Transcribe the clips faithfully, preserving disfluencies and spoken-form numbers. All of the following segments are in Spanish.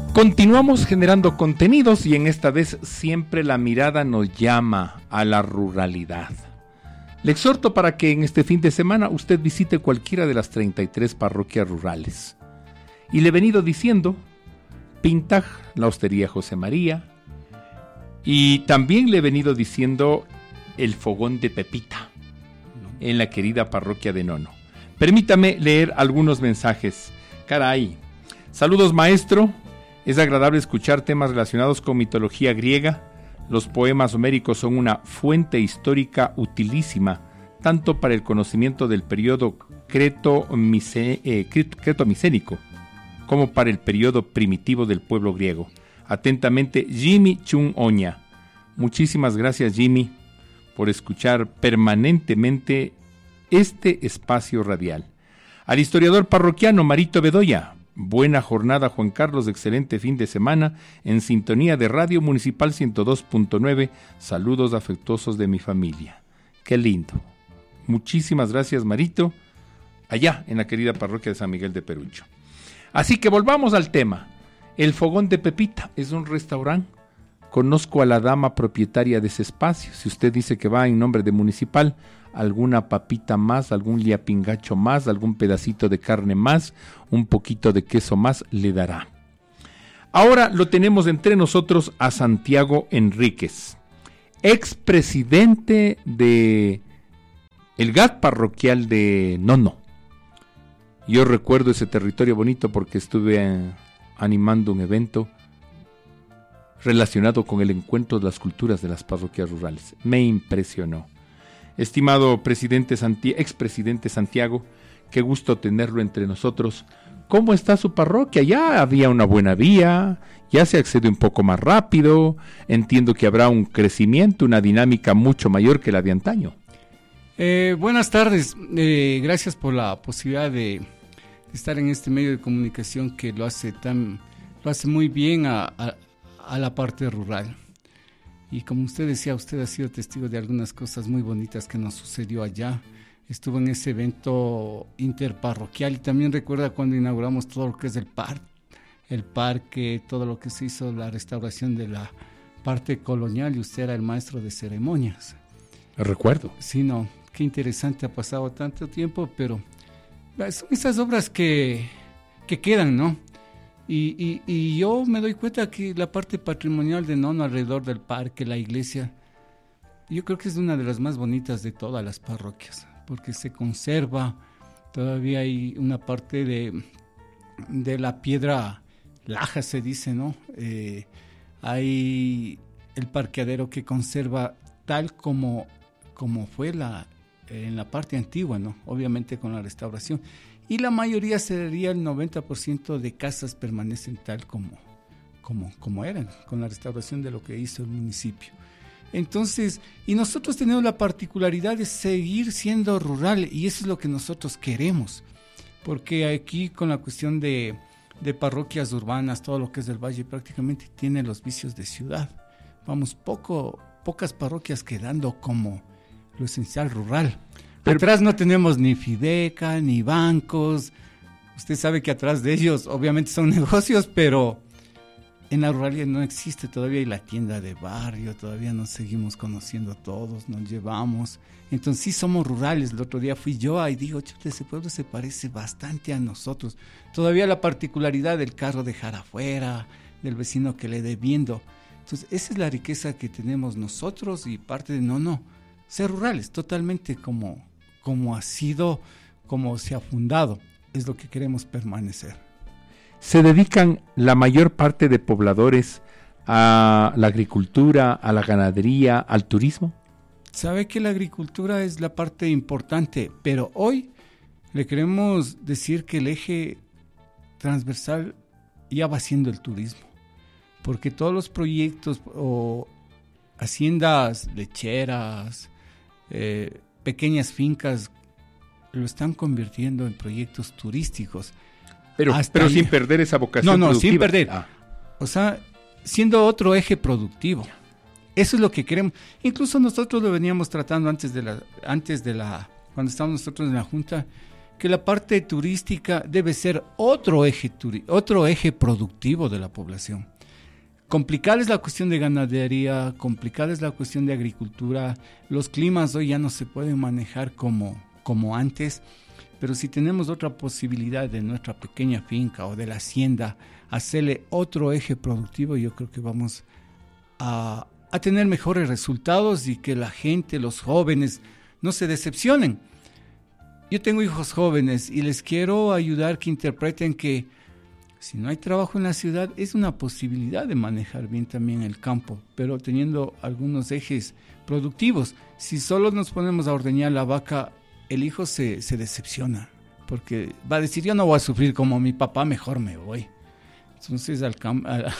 Continuamos generando contenidos y en esta vez siempre la mirada nos llama a la ruralidad. Le exhorto para que en este fin de semana usted visite cualquiera de las treinta y tres parroquias rurales. Y le he venido diciendo, Pintaj, la Hostería José María, y también le he venido diciendo el Fogón de Pepita, en la querida parroquia de Nono. Permítame leer algunos mensajes. Caray. Saludos, maestro. Es agradable escuchar temas relacionados con mitología griega. Los poemas homéricos son una fuente histórica utilísima, tanto para el conocimiento del periodo creto-micénico eh, creto como para el periodo primitivo del pueblo griego. Atentamente, Jimmy Chung Oña. Muchísimas gracias, Jimmy, por escuchar permanentemente este espacio radial. Al historiador parroquiano Marito Bedoya. Buena jornada, Juan Carlos, excelente fin de semana en sintonía de Radio Municipal ciento dos punto nueve. Saludos afectuosos de mi familia. Qué lindo. Muchísimas gracias, Marito, allá en la querida parroquia de San Miguel de Perucho. Así que volvamos al tema. El Fogón de Pepita es un restaurante. Conozco a la dama propietaria de ese espacio. Si usted dice que va en nombre de Municipal, alguna papita más, algún liapingacho más, algún pedacito de carne más, un poquito de queso más, le dará. Ahora lo tenemos entre nosotros a Santiago Enríquez, expresidente de el G A T parroquial de Nono. Yo recuerdo ese territorio bonito porque estuve eh, animando un evento relacionado con el encuentro de las culturas de las parroquias rurales. Me impresionó. Estimado presidente Santi- expresidente Santiago, qué gusto tenerlo entre nosotros. ¿Cómo está su parroquia? Ya había una buena vía, ya se accede un poco más rápido, entiendo que habrá un crecimiento, una dinámica mucho mayor que la de antaño. Eh, buenas tardes, eh, gracias por la posibilidad de estar en este medio de comunicación que lo hace tan, lo hace muy bien a, a, a la parte rural. Y como usted decía, usted ha sido testigo de algunas cosas muy bonitas que nos sucedió allá. Estuvo en ese evento interparroquial y también recuerda cuando inauguramos todo lo que es el parque, el parque, todo lo que se hizo, la restauración de la parte colonial y usted era el maestro de ceremonias. Recuerdo. Sí, no, qué interesante, ha pasado tanto tiempo, pero son esas obras que, que quedan, ¿no? Y, y, y yo me doy cuenta que la parte patrimonial de Nono alrededor del parque, la iglesia, yo creo que es una de las más bonitas de todas las parroquias, porque se conserva, todavía hay una parte de, de la piedra laja, se dice, ¿no? Eh, hay el parqueadero que conserva tal como, como fue la, en la parte antigua, ¿no? Obviamente con la restauración. Y la mayoría sería el noventa por ciento de casas permanecen tal como, como, como eran, con la restauración de lo que hizo el municipio. Entonces, y nosotros tenemos la particularidad de seguir siendo rural, y eso es lo que nosotros queremos, porque aquí con la cuestión de, de parroquias urbanas, todo lo que es del valle prácticamente tiene los vicios de ciudad. Vamos, poco, pocas parroquias quedando como lo esencial rural. Pero atrás no tenemos ni Fideca, ni bancos. Usted sabe que atrás de ellos obviamente son negocios, pero en la ruralidad no existe todavía, y la tienda de barrio, todavía nos seguimos conociendo todos, nos llevamos. Entonces sí somos rurales. El otro día fui yo y digo, chute, ese pueblo se parece bastante a nosotros. Todavía la particularidad del carro dejar afuera, del vecino que le dé viendo. Entonces esa es la riqueza que tenemos nosotros y parte de no, no, ser rurales, totalmente como, como ha sido, como se ha fundado, es lo que queremos permanecer. ¿Se dedican la mayor parte de pobladores a la agricultura, a la ganadería, al turismo? Sabe que la agricultura es la parte importante, pero hoy le queremos decir que el eje transversal ya va siendo el turismo, porque todos los proyectos o haciendas lecheras, eh, pequeñas fincas, lo están convirtiendo en proyectos turísticos. Pero, pero sin perder esa vocación no, no, productiva. sin perder. Ah. O sea, siendo otro eje productivo. Eso es lo que queremos. Incluso nosotros lo veníamos tratando antes de la, antes de la, cuando estábamos nosotros en la Junta, que la parte turística debe ser otro eje, turi- otro eje productivo de la población. Complicada es la cuestión de ganadería, complicada es la cuestión de agricultura. Los climas hoy ya no se pueden manejar como, como antes, pero si tenemos otra posibilidad de nuestra pequeña finca o de la hacienda, hacerle otro eje productivo, yo creo que vamos a, a tener mejores resultados y que la gente, los jóvenes, no se decepcionen. Yo tengo hijos jóvenes y les quiero ayudar que interpreten que si no hay trabajo en la ciudad es una posibilidad de manejar bien también el campo, pero teniendo algunos ejes productivos. Si solo nos ponemos a ordeñar la vaca, el hijo se, se decepciona, porque va a decir, yo no voy a sufrir como mi papá, mejor me voy. Entonces al cam- a,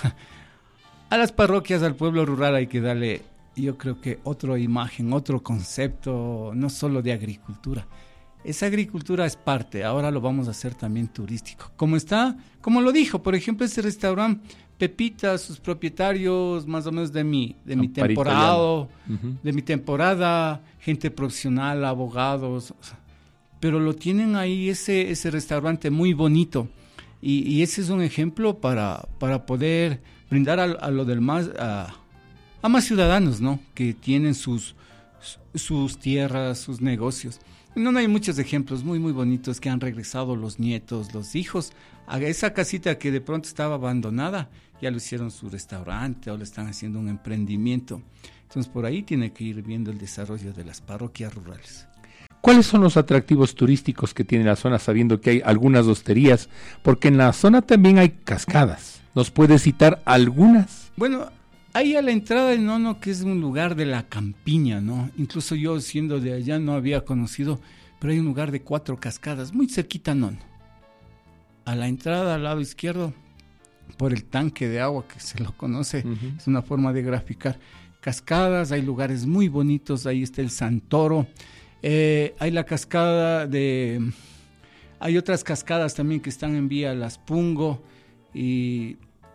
a las parroquias, al pueblo rural hay que darle, yo creo que otra imagen, otro concepto, no solo de agricultura. Esa agricultura es parte, ahora lo vamos a hacer también turístico. Como está, como lo dijo, por ejemplo, ese restaurante Pepita, sus propietarios, más o menos de mi, de mi temporada, uh-huh. de mi temporada, gente profesional, abogados, pero lo tienen ahí ese, ese restaurante muy bonito. Y, y ese es un ejemplo para, para poder brindar a, a lo del más, a, a más ciudadanos, ¿no? Que tienen sus, sus tierras, sus negocios. No, no hay muchos ejemplos muy, muy bonitos que han regresado los nietos, los hijos, a esa casita que de pronto estaba abandonada, ya lo hicieron su restaurante o le están haciendo un emprendimiento. Entonces, por ahí tiene que ir viendo el desarrollo de las parroquias rurales. ¿Cuáles son los atractivos turísticos que tiene la zona, sabiendo que hay algunas hosterías? Porque en la zona también hay cascadas. ¿Nos puede citar algunas? Bueno, ahí a la entrada de Nono, que es un lugar de la campiña, ¿no? Incluso yo, siendo de allá, no había conocido, pero hay un lugar de cuatro cascadas, muy cerquita a Nono. A la entrada, al lado izquierdo, por el tanque de agua, que se lo conoce, uh-huh. es una forma de graficar. Cascadas, hay lugares muy bonitos, ahí está el Santoro, eh, hay la cascada de... Hay otras cascadas también que están en vía Las Pungo, y...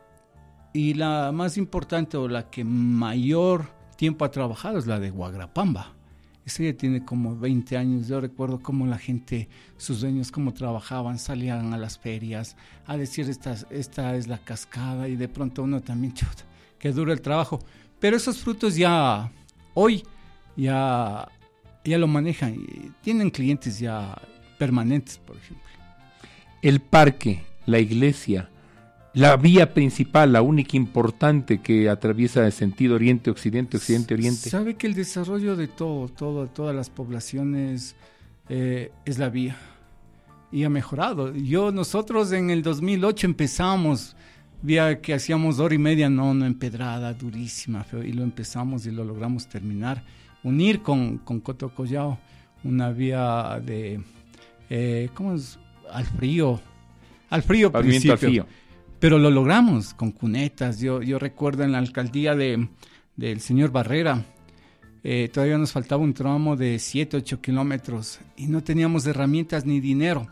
Y la más importante o la que mayor tiempo ha trabajado es la de Guagrapamba. Esa ya tiene como veinte años. Yo recuerdo cómo la gente, sus dueños, cómo trabajaban, salían a las ferias a decir esta, esta es la cascada, y de pronto uno también, chuta, que dura el trabajo. Pero esos frutos ya hoy ya, ya lo manejan y tienen clientes ya permanentes, por ejemplo. El parque, la iglesia, la vía principal, la única importante que atraviesa el sentido oriente-occidente, occidente-oriente. Sabe que el desarrollo de todo, todo todas las poblaciones eh, es la vía. Y ha mejorado. Yo, nosotros en el dos mil ocho empezamos, vía que hacíamos hora y media, no, no empedrada, durísima, feo, y lo empezamos y lo logramos terminar. Unir con, con Cotocollao una vía de, eh, ¿cómo es? Al frío, al frío Pavimento principio. Al frío. Pero lo logramos con cunetas. Yo, yo recuerdo en la alcaldía de, del señor Barrera, eh, todavía nos faltaba un tramo de siete, ocho kilómetros y no teníamos herramientas ni dinero.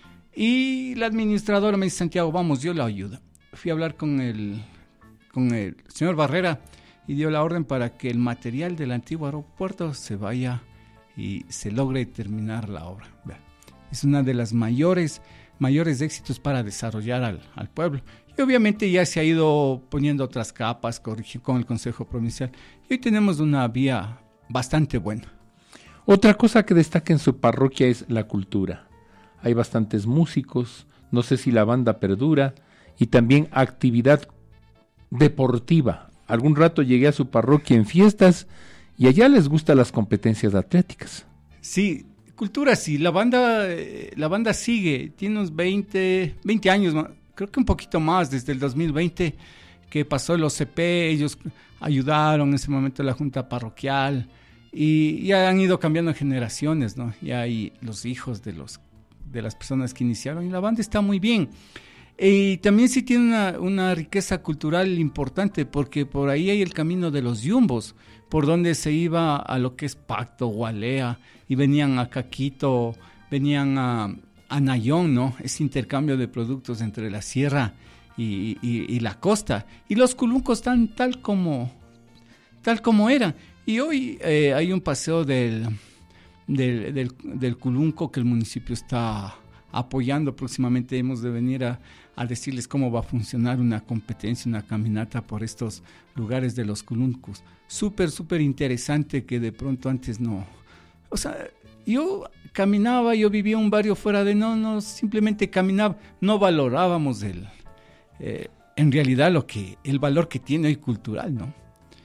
Y la administradora me dice, Santiago, vamos, yo la ayudo. Fui a hablar con el, con el señor Barrera y dio la orden para que el material del antiguo aeropuerto se vaya y se logre terminar la obra. Es una de las mayores, mayores éxitos para desarrollar al, al pueblo. Y obviamente ya se ha ido poniendo otras capas corrigi- con el Consejo Provincial. Y hoy tenemos una vía bastante buena. Otra cosa que destaca en su parroquia es la cultura. Hay bastantes músicos, no sé si la banda perdura, y también actividad deportiva. Algún rato llegué a su parroquia en fiestas y allá les gustan las competencias atléticas. Sí, cultura sí. La banda, eh, la banda sigue. Tiene unos veinte, veinte años, creo que un poquito más, desde el dos mil veinte que pasó el O C P. Ellos ayudaron en ese momento a la junta parroquial y ya han ido cambiando generaciones, ¿no? Ya hay los hijos de, los, de las personas que iniciaron y la banda está muy bien. Y también sí tiene una, una riqueza cultural importante, porque por ahí hay el camino de los yumbos, por donde se iba a lo que es Pacto, Gualea, y venían a Caquito, venían a, a Nayón, ¿no? Ese intercambio de productos entre la sierra y, y, y la costa. Y los culuncos están tal como, tal como eran. Y hoy eh, hay un paseo del, del, del, del culunco que el municipio está apoyando. Próximamente hemos de venir a, a decirles cómo va a funcionar una competencia, una caminata por estos lugares de los Culuncus. Súper, súper interesante que de pronto antes no... O sea, yo caminaba, yo vivía un barrio fuera de Nono, simplemente caminaba, no valorábamos el, eh, en realidad lo que, el valor que tiene hoy cultural, ¿no?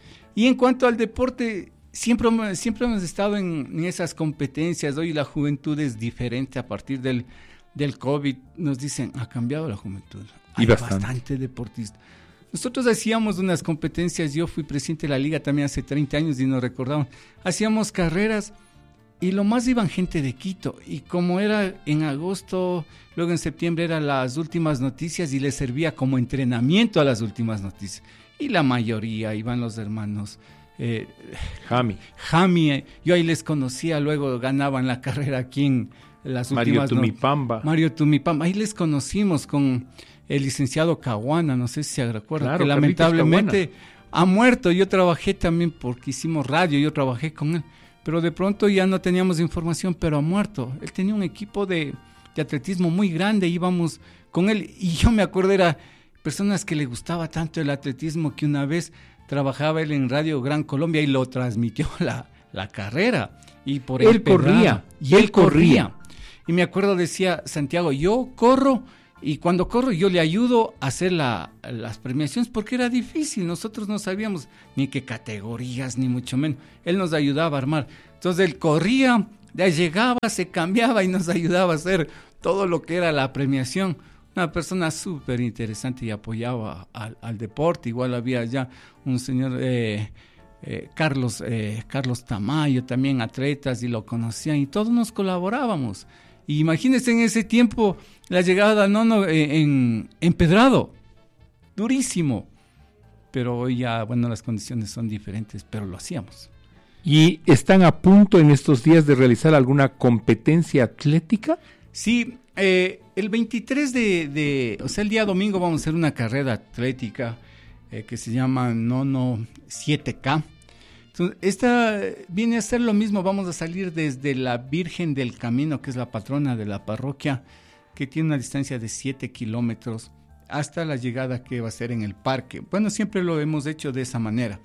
Y en cuanto al deporte, siempre, siempre hemos estado en, en esas competencias. Hoy la juventud es diferente a partir del, del COVID. Nos dicen, ha cambiado la juventud. Hay y bastante. bastante deportista. Nosotros hacíamos unas competencias, yo fui presidente de la liga también hace treinta años y nos recordamos, hacíamos carreras y lo más iban gente de Quito, y como era en agosto, luego en septiembre eran las últimas noticias y les servía como entrenamiento a las últimas noticias, y la mayoría iban los hermanos eh, Jami. Jami, eh, yo ahí les conocía, luego ganaban la carrera aquí en las Mario últimas Tumipamba. No, Mario Tumipamba, ahí les conocimos con el licenciado Caguana, no sé si se recuerda, claro, que Carlitos lamentablemente Caguana ha muerto. Yo trabajé también porque hicimos radio, yo trabajé con él, pero de pronto ya no teníamos información, pero ha muerto. Él tenía un equipo de, de atletismo muy grande, íbamos con él, y yo me acuerdo, era personas que le gustaba tanto el atletismo que una vez trabajaba él en Radio Gran Colombia y lo transmitió la, la carrera. Y por él corría, y él corría. Y me acuerdo, decía Santiago, yo corro, y cuando corro yo le ayudo a hacer la, las premiaciones, porque era difícil, nosotros no sabíamos ni qué categorías, ni mucho menos. Él nos ayudaba a armar. Entonces él corría, ya llegaba, se cambiaba y nos ayudaba a hacer todo lo que era la premiación. Una persona súper interesante y apoyaba al, al deporte. Igual había ya un señor, eh, eh, Carlos, eh, Carlos Tamayo, también atletas, y lo conocían, y todos nos colaborábamos. Y imagínense en ese tiempo la llegada no, no, en, en Pedrado, durísimo, pero hoy ya, bueno, las condiciones son diferentes, pero lo hacíamos. ¿Y están a punto en estos días de realizar alguna competencia atlética? Sí, eh, el veintitrés de, de, o sea, el día domingo vamos a hacer una carrera atlética eh, que se llama Nono siete K. Entonces, esta viene a ser lo mismo. Vamos a salir desde la Virgen del Camino, que es la patrona de la parroquia, que tiene una distancia de siete kilómetros, hasta la llegada que va a ser en el parque. Bueno, siempre lo hemos hecho de esa manera,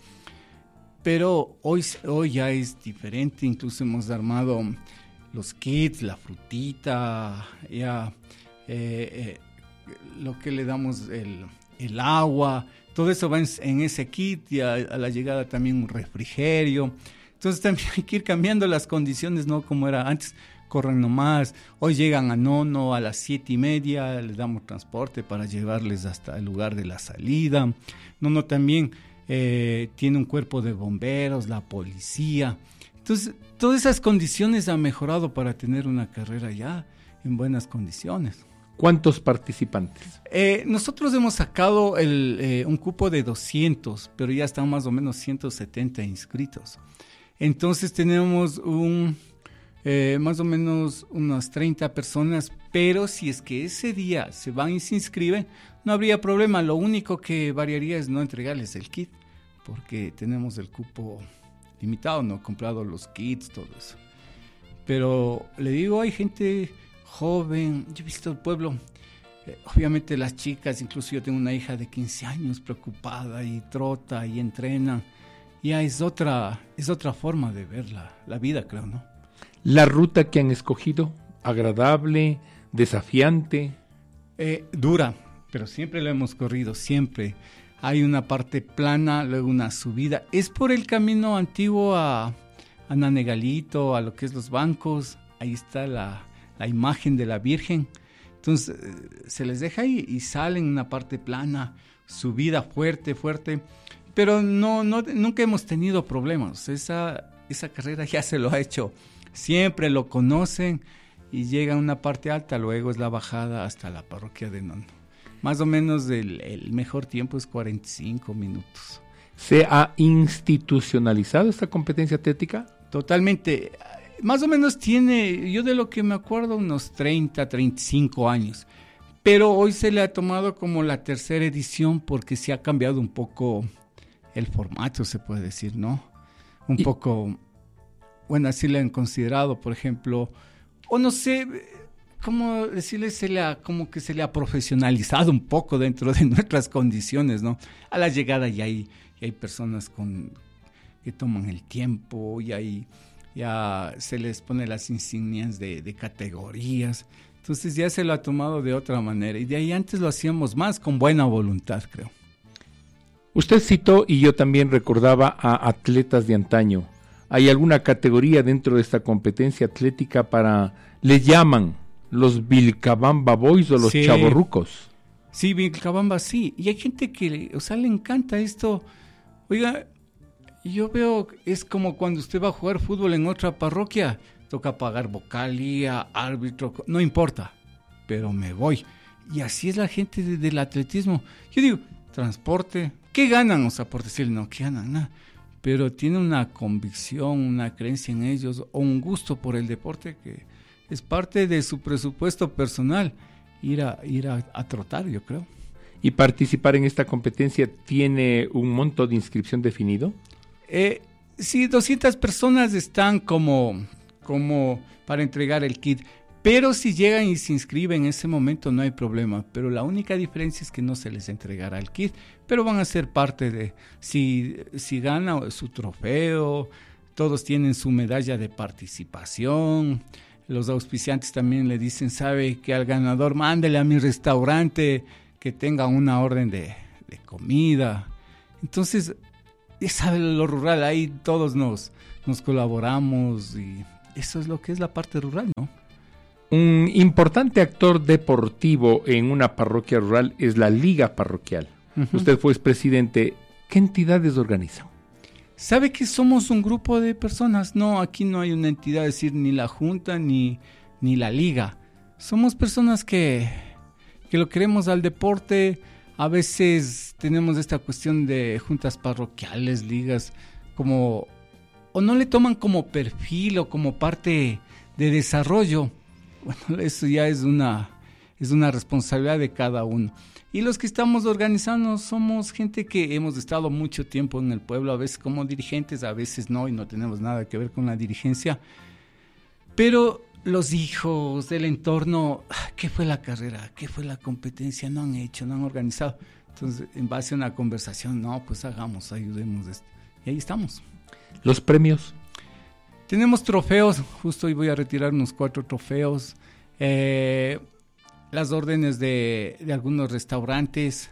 pero hoy, hoy ya es diferente. Incluso hemos armado los kits, la frutita, ya eh, eh, lo que le damos, el, el agua, todo eso va en, en ese kit, y a, a la llegada también un refrigerio. Entonces también hay que ir cambiando las condiciones, no como era antes, corren nomás. Hoy llegan a Nono a las siete y media, les damos transporte para llevarles hasta el lugar de la salida. Nono también eh, tiene un cuerpo de bomberos, la policía. Entonces, todas esas condiciones han mejorado para tener una carrera ya en buenas condiciones. ¿Cuántos participantes? Eh, nosotros hemos sacado el, eh, un cupo de doscientos, pero ya están más o menos ciento setenta inscritos. Entonces tenemos un, eh, más o menos unas treinta personas, pero si es que ese día se van y se inscriben, no habría problema. Lo único que variaría es no entregarles el kit, porque tenemos el cupo limitado, no he comprado los kits, todo eso. Pero le digo, hay gente joven, yo he visto el pueblo, eh, obviamente las chicas, incluso yo tengo una hija de quince años preocupada y trota y entrena, ya es otra, es otra forma de ver la, la vida, creo, ¿no? ¿La ruta que han escogido, agradable, desafiante? Eh, dura, pero siempre lo hemos corrido, siempre. Hay una parte plana, luego una subida. Es por el camino antiguo a, a Nanegalito, a lo que es los bancos. Ahí está la, la imagen de la Virgen. Entonces se les deja ahí y salen una parte plana, subida fuerte, fuerte. Pero no, no, nunca hemos tenido problemas. Esa, esa carrera ya se lo ha hecho. Siempre lo conocen y llega a una parte alta, luego es la bajada hasta la parroquia de Nono. Más o menos el, el mejor tiempo es cuarenta y cinco minutos. ¿Se ha institucionalizado esta competencia atlética? Totalmente. Más o menos tiene, yo de lo que me acuerdo, unos treinta, treinta y cinco años. Pero hoy se le ha tomado como la tercera edición porque se ha cambiado un poco el formato, se puede decir, ¿no? Un y... poco, bueno, así le han considerado, por ejemplo, o no sé, ¿cómo decirle? Se le ha, como que se le ha profesionalizado un poco dentro de nuestras condiciones, ¿no? A la llegada ya hay, ya hay personas con, que toman el tiempo, y hay, ya se les pone las insignias de, de categorías. Entonces ya se lo ha tomado de otra manera. Y de ahí antes lo hacíamos más con buena voluntad, creo. Usted citó, y yo también recordaba, a atletas de antaño. ¿Hay alguna categoría dentro de esta competencia atlética para, le llaman los Vilcabamba Boys o los sí. chavorrucos? Sí, Vilcabamba, sí. Y hay gente que, o sea, le encanta esto. Oiga, yo veo, es como cuando usted va a jugar fútbol en otra parroquia, toca pagar vocalía, árbitro, no importa, pero me voy. Y así es la gente de, del atletismo. Yo digo, transporte, ¿qué ganan? O sea, por decir, no, ¿qué ganan? Nada. Pero tiene una convicción, una creencia en ellos, o un gusto por el deporte que es parte de su presupuesto personal, ir a, ir a, a trotar, yo creo. ¿Y participar en esta competencia tiene un monto de inscripción definido? Eh, sí, doscientas personas están como, como para entregar el kit, pero si llegan y se inscriben en ese momento no hay problema, pero la única diferencia es que no se les entregará el kit, pero van a ser parte de, si, si gana su trofeo, todos tienen su medalla de participación. Los auspiciantes también le dicen, sabe que al ganador mándele a mi restaurante que tenga una orden de, de comida. Entonces, ya sabe lo rural, ahí todos nos, nos colaboramos, y eso es lo que es la parte rural, ¿no? Un importante actor deportivo en una parroquia rural es la Liga Parroquial. Uh-huh. Usted fue expresidente. ¿Qué entidades organizan? Sabe que somos un grupo de personas. No, aquí no hay una entidad, es decir, ni la Junta ni, ni la Liga. Somos personas que, que lo queremos al deporte. A veces tenemos esta cuestión de juntas parroquiales, ligas, como o no le toman como perfil o como parte de desarrollo. Bueno, eso ya es una, es una responsabilidad de cada uno. Y los que estamos organizando somos gente que hemos estado mucho tiempo en el pueblo, a veces como dirigentes, a veces no, y no tenemos nada que ver con la dirigencia. Pero los hijos del entorno, ¿qué fue la carrera? ¿Qué fue la competencia? No han hecho, no han organizado. Entonces, en base a una conversación, no, pues hagamos, ayudemos. Esto. Y ahí estamos. ¿Los premios? Tenemos trofeos, justo hoy voy a retirar unos cuatro trofeos, eh, las órdenes de, de algunos restaurantes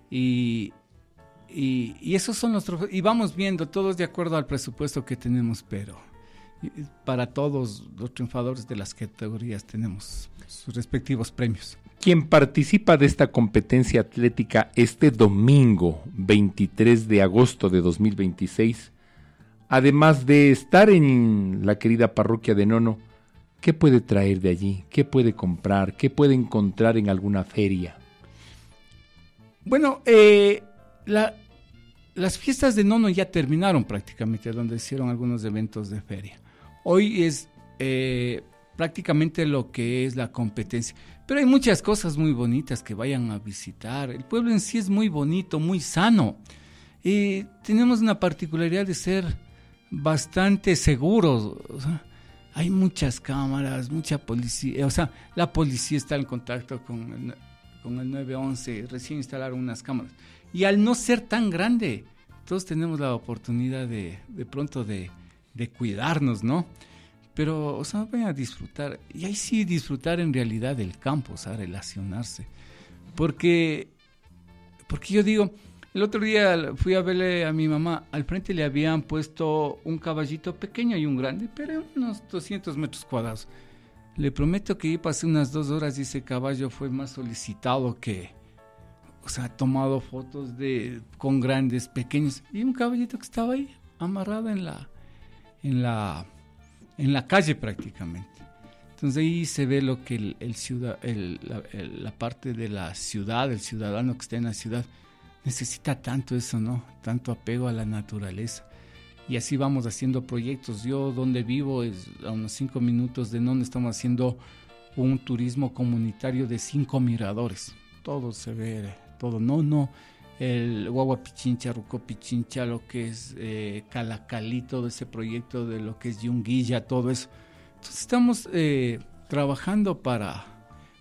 y, y, y esos son los trofeos. Y vamos viendo, todos de acuerdo al presupuesto que tenemos, pero para todos los triunfadores de las categorías tenemos sus respectivos premios. Quien participa de esta competencia atlética este domingo veintitrés de agosto de dos mil veintiséis, además de estar en la querida parroquia de Nono, ¿qué puede traer de allí? ¿Qué puede comprar? ¿Qué puede encontrar en alguna feria? Bueno, eh, la, las fiestas de Nono ya terminaron prácticamente, donde hicieron algunos eventos de feria. Hoy es eh, prácticamente lo que es la competencia. Pero hay muchas cosas muy bonitas que vayan a visitar. El pueblo en sí es muy bonito, muy sano. Eh, tenemos una particularidad de ser bastante seguros. O sea, hay muchas cámaras, mucha policía. O sea, la policía está en contacto con el, con el nueve once. Recién instalaron unas cámaras. Y al no ser tan grande, todos tenemos la oportunidad de, de pronto de, de cuidarnos, ¿no? Pero, o sea, vayan a disfrutar. Y ahí sí disfrutar en realidad del campo, o sea, relacionarse. Porque, porque yo digo, el otro día fui a verle a mi mamá, al frente le habían puesto un caballito pequeño y un grande, pero unos doscientos metros cuadrados. Le prometo que ahí pasé unas dos horas y ese caballo fue más solicitado que, o sea, tomado fotos de con grandes, pequeños, y un caballito que estaba ahí, amarrado en la, en la, en la calle prácticamente. Entonces ahí se ve lo que el, el ciudad, el, la, el, la parte de la ciudad, el ciudadano que está en la ciudad, necesita tanto eso, ¿no? Tanto apego a la naturaleza. Y así vamos haciendo proyectos. Yo donde vivo es a unos cinco minutos de donde estamos haciendo un turismo comunitario de cinco miradores. Todo se ve, todo, no, no. El Guagua Pichincha, Ruco Pichincha, lo que es eh, Calacalí, todo ese proyecto de lo que es Yunguilla, todo eso. Entonces estamos eh, trabajando para,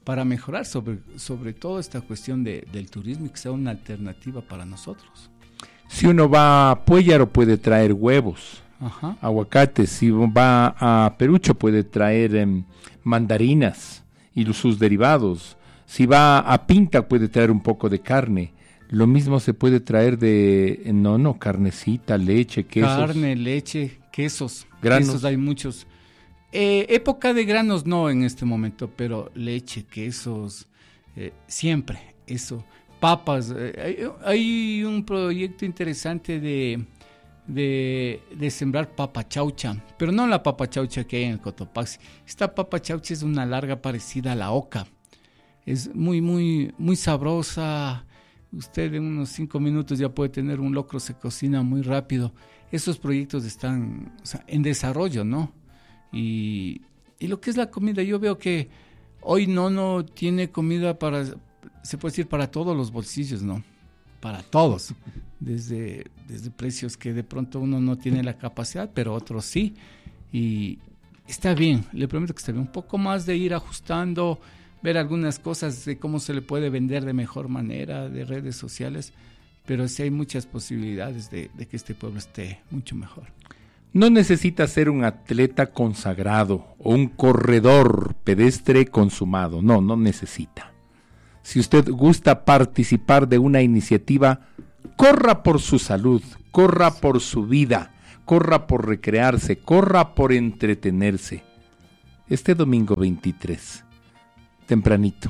para mejorar sobre, sobre todo esta cuestión de, del turismo y que sea una alternativa para nosotros. Si uno va a Puellaro puede traer huevos, Ajá. aguacates. Si va a Perucho puede traer eh, mandarinas y sus derivados. Si va a Pinta puede traer un poco de carne. Lo mismo se puede traer de, no, no, carnecita, leche, quesos. Carne, leche, quesos. Granos. Quesos hay muchos. Eh, época de granos no en este momento, pero leche, quesos, eh, siempre, eso. Papas. Eh, hay, hay un proyecto interesante de, de, de sembrar papa chaucha, pero no la papa chaucha que hay en el Cotopaxi. Esta papa chaucha es una larga parecida a la oca. Es muy, muy, muy sabrosa. Usted en unos cinco minutos ya puede tener un locro, se cocina muy rápido. Esos proyectos están, o sea, en desarrollo, ¿no? Y, y lo que es la comida, yo veo que hoy Nono tiene comida para, se puede decir, para todos los bolsillos, ¿no? Para todos. Desde, desde precios que de pronto uno no tiene la capacidad, pero otros sí. Y está bien, le prometo que está bien. Un poco más de ir ajustando, ver algunas cosas de cómo se le puede vender de mejor manera, de redes sociales, pero sí hay muchas posibilidades de, de que este pueblo esté mucho mejor. No necesita ser un atleta consagrado o un corredor pedestre consumado, no, no necesita. Si usted gusta participar de una iniciativa, corra por su salud, corra por su vida, corra por recrearse, corra por entretenerse. Este domingo veintitrés, tempranito,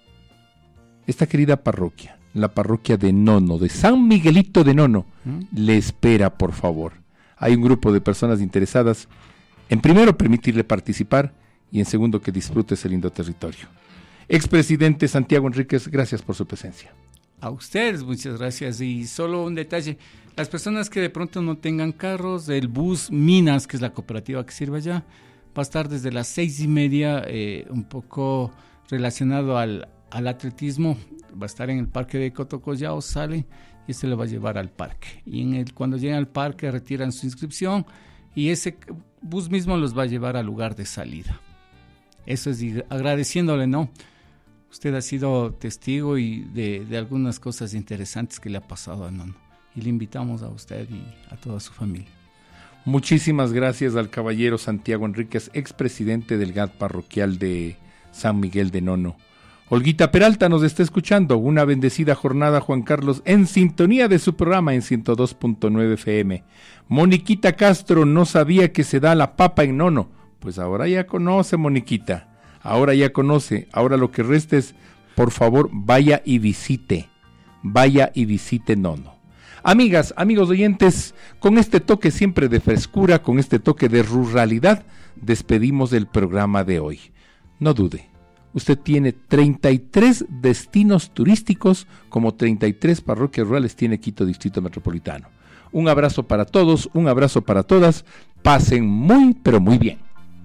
esta querida parroquia, la parroquia de Nono, de San Miguelito de Nono, ¿Mm? le espera, por favor. Hay un grupo de personas interesadas en primero permitirle participar y en segundo que disfrute ese lindo territorio. Expresidente Santiago Enríquez, gracias por su presencia. A ustedes, muchas gracias. Y solo un detalle, las personas que de pronto no tengan carros, el bus Minas, que es la cooperativa que sirve allá, va a estar desde las seis y media, eh, un poco relacionado al, al atletismo, va a estar en el parque de Cotocollao, sale y se le va a llevar al parque. Y en el, cuando lleguen al parque retiran su inscripción y ese bus mismo los va a llevar al lugar de salida. Eso es agradeciéndole, ¿no? Usted ha sido testigo y de, de algunas cosas interesantes que le ha pasado a Nono. Y le invitamos a usted y a toda su familia. Muchísimas gracias al caballero Santiago Enríquez, expresidente del G A D parroquial de San Miguel de Nono. Olguita Peralta nos está escuchando. Una bendecida jornada, Juan Carlos, en sintonía de su programa en ciento dos punto nueve F M. Moniquita Castro no sabía que se da la papa en Nono. Pues ahora ya conoce, Moniquita. Ahora ya conoce. Ahora lo que resta es, por favor, vaya y visite. Vaya y visite Nono. Amigas, amigos oyentes, con este toque siempre de frescura, con este toque de ruralidad, despedimos el programa de hoy. No dude. Usted tiene treinta y tres destinos turísticos, como treinta y tres parroquias rurales tiene Quito Distrito Metropolitano. Un abrazo para todos, un abrazo para todas. Pasen muy, pero muy bien.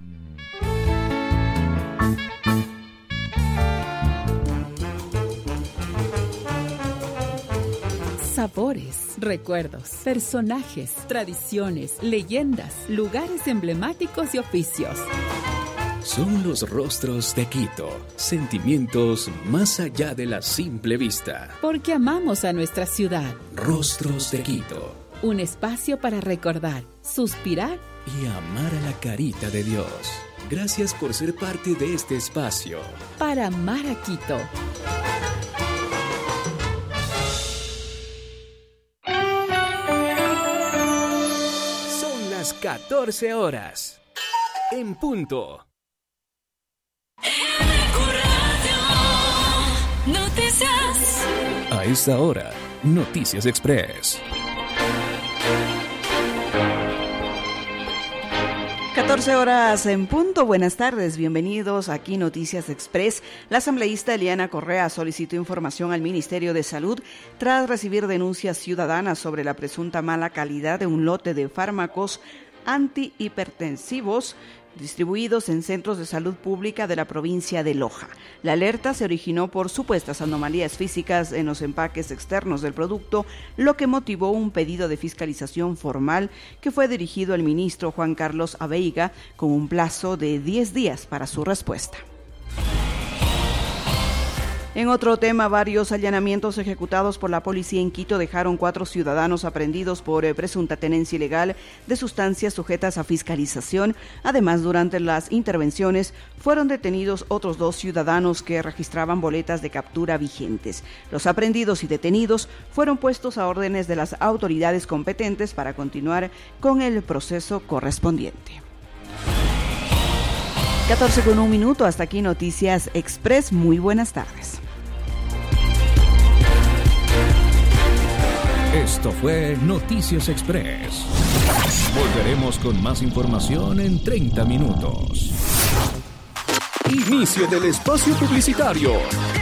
Sabores, recuerdos, personajes, tradiciones, leyendas, lugares emblemáticos y oficios. Son los rostros de Quito, sentimientos más allá de la simple vista. Porque amamos a nuestra ciudad. Rostros de Quito. Un espacio para recordar, suspirar y amar a la carita de Dios. Gracias por ser parte de este espacio. Para amar a Quito. Son las catorce horas. En punto. Noticias. A esta hora, Noticias Express. catorce horas en punto. Buenas tardes, bienvenidos aquí Noticias Express. La asambleísta Eliana Correa solicitó información al Ministerio de Salud tras recibir denuncias ciudadanas sobre la presunta mala calidad de un lote de fármacos antihipertensivos distribuidos en centros de salud pública de la provincia de Loja. La alerta se originó por supuestas anomalías físicas en los empaques externos del producto, lo que motivó un pedido de fiscalización formal que fue dirigido al ministro Juan Carlos Aveiga con un plazo de diez días para su respuesta. En otro tema, varios allanamientos ejecutados por la policía en Quito dejaron cuatro ciudadanos aprendidos por eh, presunta tenencia ilegal de sustancias sujetas a fiscalización. Además, durante las intervenciones fueron detenidos otros dos ciudadanos que registraban boletas de captura vigentes. Los aprendidos y detenidos fueron puestos a órdenes de las autoridades competentes para continuar con el proceso correspondiente. catorce con un minuto, hasta aquí Noticias Express. Muy buenas tardes. Esto fue Noticias Express. Volveremos con más información en treinta minutos. Inicio del espacio publicitario.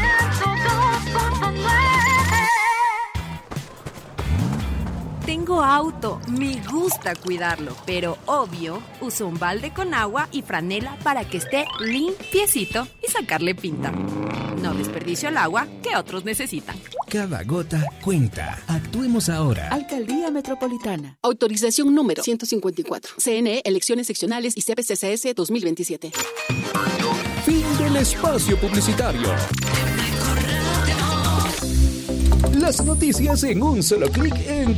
Tengo auto, me gusta cuidarlo, pero obvio, uso un balde con agua y franela para que esté limpiecito y sacarle pinta. No desperdicio el agua que otros necesitan. Cada gota cuenta. Actuemos ahora. Alcaldía Metropolitana. Autorización número ciento cincuenta y cuatro. C N E, elecciones seccionales y C P C C S dos mil veintisiete. Fin del espacio publicitario. Las noticias en un solo clic en